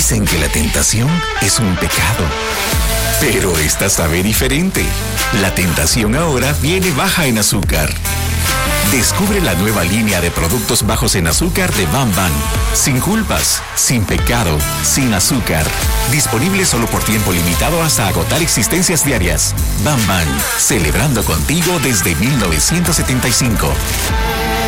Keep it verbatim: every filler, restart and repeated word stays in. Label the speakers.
Speaker 1: Dicen que la tentación es un pecado. Pero esta sabe diferente. La tentación ahora viene baja en azúcar. Descubre la nueva línea de productos bajos en azúcar de Bam Bam. Sin culpas, sin pecado, sin azúcar. Disponible solo por tiempo limitado hasta agotar existencias diarias. Bam Bam, celebrando contigo desde mil novecientos setenta y cinco.